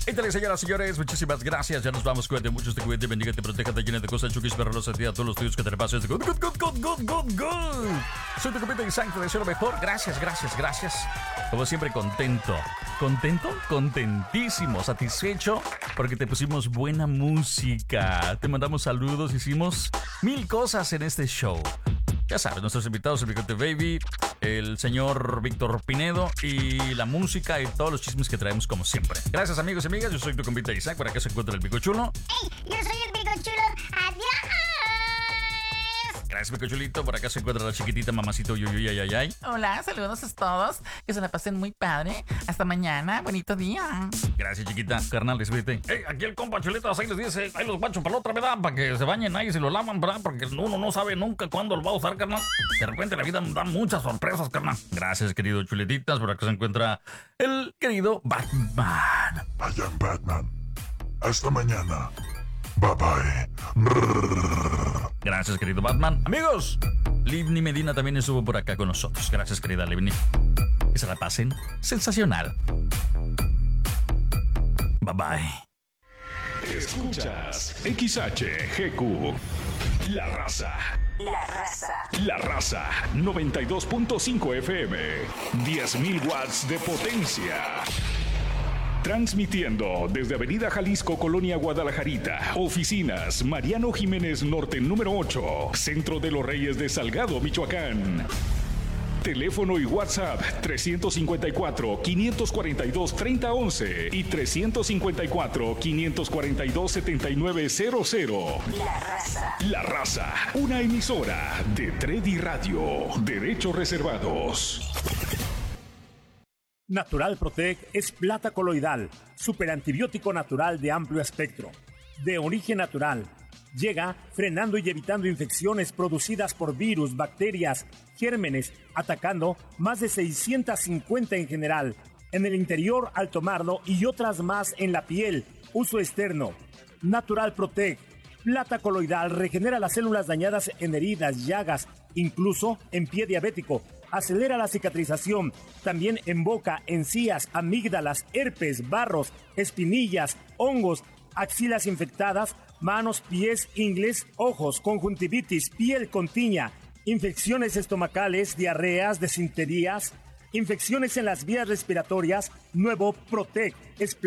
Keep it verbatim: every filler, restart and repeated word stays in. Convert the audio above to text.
Éntale, señoras y señores, muchísimas gracias. Ya nos vamos. Cuídate mucho, te cuídate, bendiga, te proteja, te llena de cosas chukis, pero los a ti, a todos los tuyos que te repases. Good, good, good, good, good, good, good. Soy tu compita Isaac, te deseo lo mejor. Gracias, gracias, gracias. Como siempre, contento. ¿Contento? Contentísimo, satisfecho, porque te pusimos buena música. Te mandamos saludos, hicimos mil cosas en este show. Ya sabes, nuestros invitados, el Bigote Baby, el señor Víctor Pinedo y la música y todos los chismes que traemos como siempre. Gracias, amigos y amigas. Yo soy tu compita Isaac. Por acá se encuentra el Bico Chulo. ¡Hey! Yo soy el Bico Chulo. ¡Adiós! Gracias, Bico Chulito. Por acá se encuentra la chiquitita mamacito Yuyuy, ay, ay, ay. Hola, saludos a todos. Que se la pasen muy padre. Hasta mañana. Bonito día. Gracias, chiquita. Carnal, despídete. Hey, aquí el compa Chulitas, ahí les dice, ahí los bacho para la otra, ¿verdad? Para que se bañen ahí y se lo lavan, ¿verdad? Porque uno no sabe nunca cuándo lo va a usar, carnal. De repente la vida nos da muchas sorpresas, carnal. Gracias, querido Chuletitas. Por acá se encuentra el querido Batman. Vayan, Batman. Hasta mañana. Bye bye. Gracias, querido Batman. Amigos, Livni Medina también estuvo por acá con nosotros. Gracias, querida Livni. Que se la pasen sensacional. Bye bye. Escuchas X H G Q. La raza. La raza. La raza. noventa y dos punto cinco F M. diez mil watts de potencia. Transmitiendo desde Avenida Jalisco, Colonia Guadalajarita. Oficinas Mariano Jiménez Norte número ocho. Centro de los Reyes de Salgado, Michoacán. Teléfono y WhatsApp tres cinco cuatro, cinco cuatro dos, tres cero uno uno y tres cinco cuatro, cinco cuatro dos, siete nueve cero cero. La raza. La raza. Una emisora de Tredi Radio. Derechos reservados. Natural Protec es plata coloidal, superantibiótico natural de amplio espectro, de origen natural. Llega frenando y evitando infecciones producidas por virus, bacterias, gérmenes, atacando más de seiscientas cincuenta en general, en el interior al tomarlo y otras más en la piel, uso externo. Natural Protec, plata coloidal, regenera las células dañadas en heridas, llagas, incluso en pie diabético. Acelera la cicatrización, también en boca, encías, amígdalas, herpes, barros, espinillas, hongos, axilas infectadas, manos, pies, ingles, ojos, conjuntivitis, piel con tiña, infecciones estomacales, diarreas, desinterías, infecciones en las vías respiratorias. Nuevo Protec es